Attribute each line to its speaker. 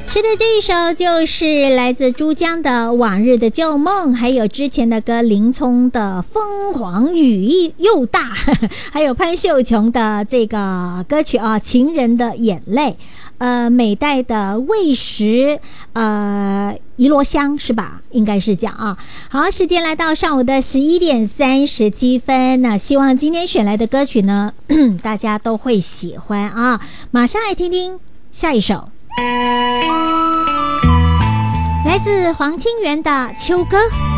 Speaker 1: 是的，这一首就是来自珠江的《往日的旧梦》，还有之前的歌林聪的《凤凰雨又大》，还有潘秀琼的这个歌曲啊，《情人的眼泪》。美代的魏时，宜罗香是吧？应该是这样啊。好，时间来到上午的11:37，那希望今天选来的歌曲呢，大家都会喜欢啊。马上来听听下一首。来自黄清源的《秋歌》。